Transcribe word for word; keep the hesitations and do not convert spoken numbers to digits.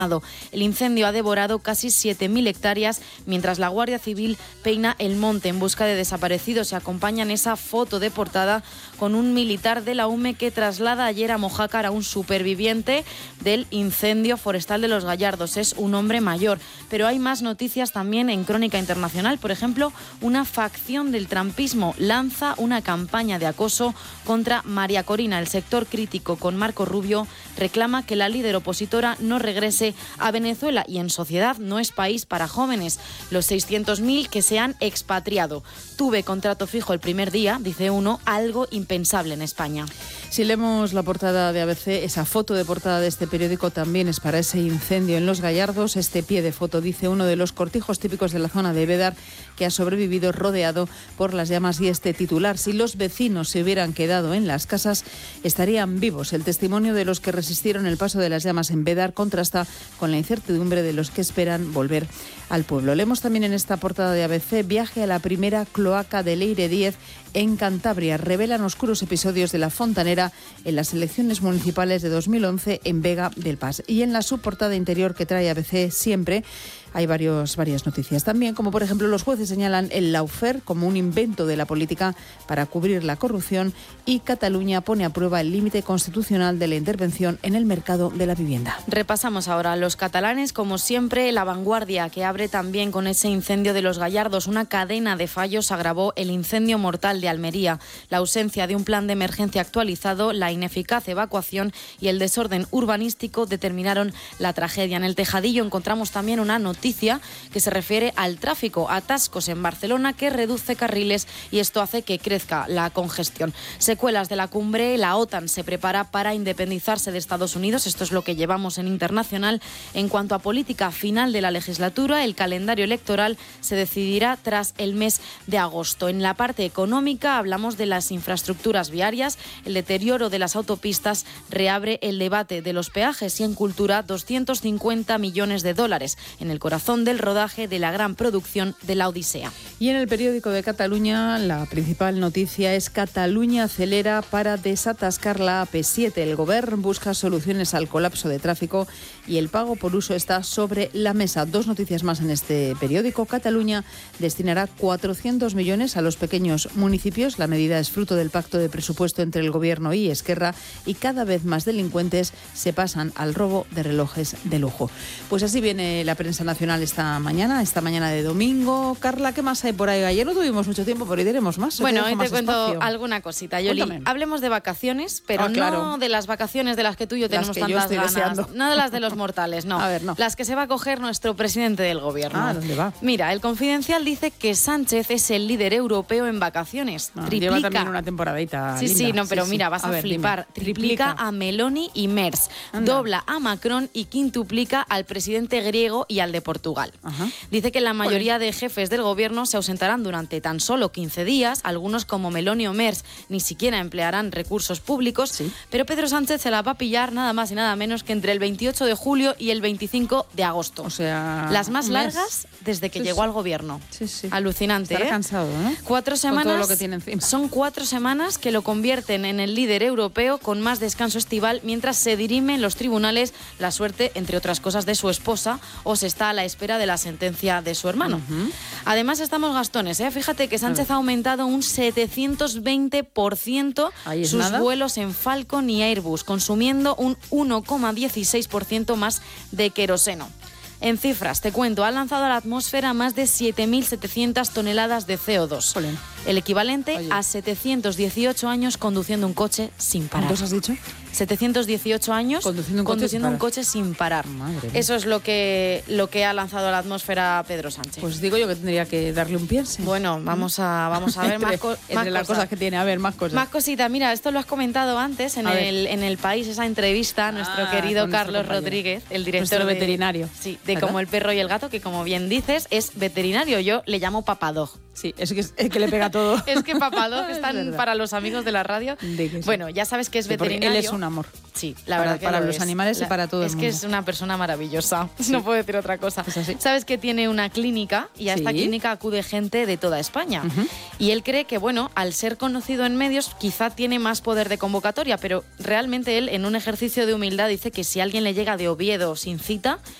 El incendio ha devorado casi siete mil hectáreas, mientras la Guardia Civil peina el monte en busca de desaparecidos. Se acompaña en esa foto de portada con un militar de la U M E que traslada ayer a Mojácar a un superviviente del incendio forestal de Los Gallardos. Es un hombre mayor. Pero hay más noticias también en Crónica Internacional. Por ejemplo, una facción del trumpismo lanza una campaña de acoso contra María Corina. El sector crítico con Marco Rubio reclama que la líder opositora no regrese a Venezuela y en sociedad no es país para jóvenes. Los seiscientos mil que se han expatriado. Tuve contrato fijo el primer día, dice uno, algo impensable en España. Si leemos la portada de A B C, esa foto de portada de este periódico también es para ese incendio en Los Gallardos. Este pie de foto dice uno de los cortijos típicos de la zona de Bédar que ha sobrevivido rodeado por las llamas, y este titular: si los vecinos se hubieran quedado en las casas estarían vivos. El testimonio de los que resistieron el paso de las llamas en Bédar contrasta con la incertidumbre de los que esperan volver al pueblo. Leemos también en esta portada de A B C: viaje a la primera cloaca de Leire diez en Cantabria. Revelan oscuros episodios de la fontanera en las elecciones municipales de dos mil once en Vega del Pas. Y en la subportada interior que trae A B C siempre hay varios, varias noticias también, como por ejemplo los jueces señalan el lawfare como un invento de la política para cubrir la corrupción, y Cataluña pone a prueba el límite constitucional de la intervención en el mercado de la vivienda. Repasamos ahora los catalanes, como siempre. La Vanguardia, que abre también con ese incendio de Los Gallardos. Una cadena de fallos agravó el incendio mortal de Almería. La ausencia de un plan de emergencia actualizado, la ineficaz evacuación y el desorden urbanístico determinaron la tragedia. En El Tejadillo encontramos también una noticia que se refiere al tráfico. Atascos en Barcelona que reduce carriles y esto hace que crezca la congestión. Secuelas de la cumbre. La OTAN se prepara para independizarse de Estados Unidos. Esto es lo que llevamos en Internacional. En cuanto a política final de la legislatura, el calendario electoral se decidirá tras el mes de agosto. En la parte económica hablamos de las infraestructuras viarias. El deterioro de las autopistas reabre el debate de los peajes, y en cultura doscientos cincuenta millones de dólares en el corazón del rodaje de la gran producción de La Odisea. Y en el periódico de Cataluña, la principal noticia es: Cataluña acelera para desatascar la A P siete. El Gobierno busca soluciones al colapso de tráfico y el pago por uso está sobre la mesa. Dos noticias más en este periódico. Cataluña destinará cuatrocientos millones a los pequeños municipios. La medida es fruto del pacto de presupuesto entre el Gobierno y Esquerra, y cada vez más delincuentes se pasan al robo de relojes de lujo. Pues así viene la prensa nacional esta mañana, esta mañana de domingo. Carla, ¿qué más hay por ahí? Ayer no tuvimos mucho tiempo, pero hoy tenemos más. Bueno, hoy te cuento espacio. alguna cosita, Yoli. Cuéntame. Hablemos de vacaciones, pero ah, claro. no de las vacaciones de las que tú y yo tenemos que tantas yo ganas. Deseando. No de las de los mortales, no. A ver, no. Las que se va a coger nuestro presidente del Gobierno. Ah, ¿dónde va? Mira, el Confidencial dice que Sánchez es el líder europeo en vacaciones. Ah, triplica. Lleva también una temporadita Sí, linda. sí, no, pero sí, mira, sí. vas a, a ver, flipar. Dime. Triplica, triplica a Meloni y Merz. Anda. Dobla a Macron y quintuplica al presidente griego y al de Portugal. Ajá. Dice que la mayoría de jefes del Gobierno se ausentarán durante tan solo quince días. Algunos, como Meloni o Merz, ni siquiera emplearán recursos públicos. Sí. Pero Pedro Sánchez se la va a pillar nada más y nada menos que entre el veintiocho de julio y el veinticinco de agosto. O sea, las más un largas mes. desde que sí, llegó sí. al Gobierno. Sí, sí. Alucinante, Estará ¿eh? cansado, ¿no? Cuatro semanas. Con todo lo que tiene encima. Son cuatro semanas que lo convierten en el líder europeo con más descanso estival, mientras se dirime en los tribunales la suerte, entre otras cosas, de su esposa, o se está a la espera de la sentencia de su hermano. Uh-huh. Además, estamos gastones, ¿eh? Fíjate que Sánchez ha aumentado un setecientos veinte por ciento sus nada. vuelos en Falcon y Airbus, consumiendo un uno coma dieciséis por ciento más de queroseno. En cifras, te cuento, ha lanzado a la atmósfera más de siete mil setecientas toneladas de C O dos. Olé. El equivalente Oye. a setecientos dieciocho años conduciendo un coche sin parar. ¿Cuántos has dicho? setecientos dieciocho años conduciendo un, conduciendo coche, un coche sin parar. Madre mía. Eso es lo que, lo que ha lanzado a la atmósfera Pedro Sánchez. Pues digo yo que tendría que darle un piense. Bueno, vamos a, vamos a ver entre, más, co- entre más las cosas. cosas que tiene. A ver, más cosas. Más cositas. Mira, esto lo has comentado antes en, el, en el País, esa entrevista a nuestro Ah, querido con nuestro Carlos compañero. Rodríguez, el director Nuestro de, veterinario. Sí, de ¿verdad? Como el perro y el gato, que como bien dices, es veterinario. Yo le llamo papadog. Sí, es que, es que le pega todo. Es que Papadog Es están verdad. para los amigos de la radio. De que sí. Bueno, ya sabes que es Sí, porque veterinario. él es un amor. Sí, la Para- verdad que para lo los es. animales y La- para todo el Es que mundo. es una persona maravillosa. No puedo decir otra cosa. ¿Es así? Sabes que tiene una clínica y a esta Sí. clínica acude gente de toda España. Ujú. Y él cree que, bueno, al ser conocido en medios, quizá tiene más poder de convocatoria, pero realmente él, en un ejercicio de humildad, dice que si alguien le llega de Oviedo sin cita,